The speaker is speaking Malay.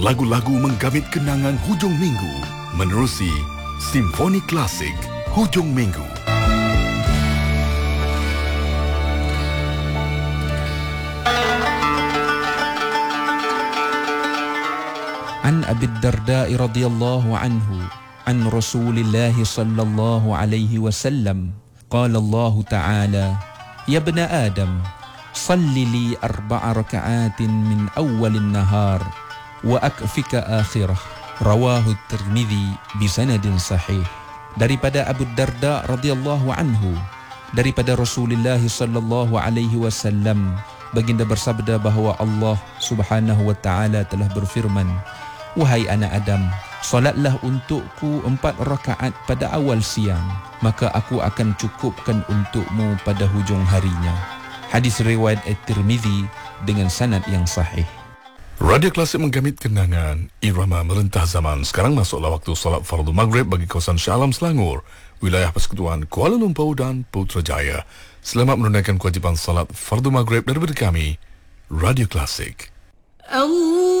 Lagu-lagu menggamit kenangan hujung minggu menerusi Simfoni Klasik Hujung Minggu. An Abi Darda radhiyallahu anhu an Rasulillah sallallahu alaihi wasallam qala Allah ta'ala ya ibna Adam salli li 4 raka'atin min awwalin nahar wa akfika akhirah. Rawahu Tirmidzi bisanadin sahih. Daripada Abu Darda radhiyallahu anhu, daripada Rasulullah sallallahu alaihi wasallam, baginda bersabda bahawa Allah Subhanahu wa taala telah berfirman, wahai anak Adam, solatlah untukku 4 rakaat pada awal siang, maka aku akan cukupkan untukmu pada hujung harinya. Hadis riwayat At-Tirmidzi dengan sanad yang sahih. Radio Klasik menggamit kenangan, irama merentah zaman. Sekarang masuklah waktu solat fardu maghrib bagi kawasan Shah Alam Selangor, wilayah Persekutuan Kuala Lumpur dan Putrajaya. Selamat menunaikan kewajipan solat fardu maghrib daripada kami, Radio Klasik. Allah